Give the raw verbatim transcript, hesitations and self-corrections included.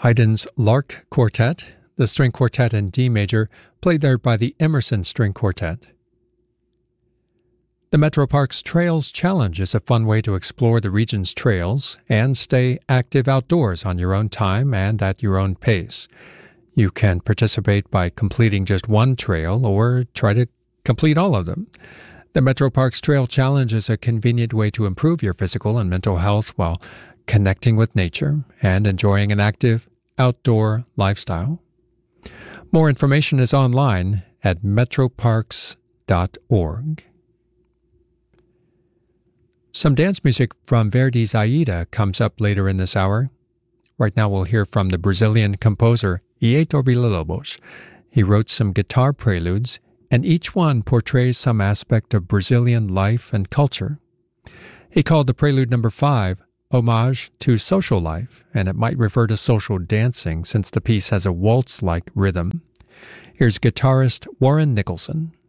Haydn's Lark Quartet, the string quartet in D major, played there by the Emerson String Quartet. The Metro Parks Trails Challenge is a fun way to explore the region's trails and stay active outdoors on your own time and at your own pace. You can participate by completing just one trail or try to complete all of them. The Metro Parks Trail Challenge is a convenient way to improve your physical and mental health while connecting with nature and enjoying an active outdoor lifestyle. More information is online at metroparks dot org. Some dance music from Verdi's Aida comes up later in this hour. Right now we'll hear from the Brazilian composer Heitor Villa-Lobos. He wrote some guitar preludes, and each one portrays some aspect of Brazilian life and culture. He called the prelude number five Homage to Social Life, and it might refer to social dancing since the piece has a waltz-like rhythm. Here's guitarist Warren Nicholson.